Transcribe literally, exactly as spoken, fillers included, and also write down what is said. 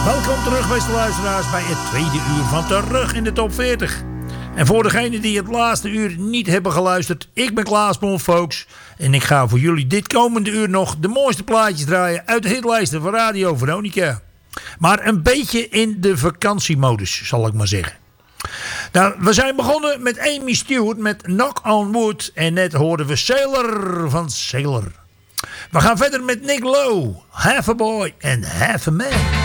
Welkom terug, beste luisteraars, bij het tweede uur van Terug in de Top veertig. En voor degenen die het laatste uur niet hebben geluisterd, ik ben Klaas Pon, folks. En ik ga voor jullie dit komende uur nog de mooiste plaatjes draaien uit de hitlijsten van Radio Veronica. Maar een beetje in de vakantiemodus, zal ik maar zeggen. Nou, we zijn begonnen met Amy Stewart met Knock on Wood. En net hoorden we Sailor van Sailor. We gaan verder met Nick Lowe, Half a Boy and Half a Man.